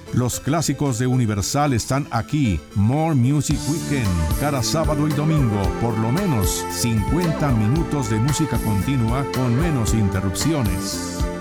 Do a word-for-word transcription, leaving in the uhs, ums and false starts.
Los clásicos de Universal están aquí. More Music Weekend. Cada sábado y domingo, por lo menos cincuenta minutos de música continua con menos interrupciones.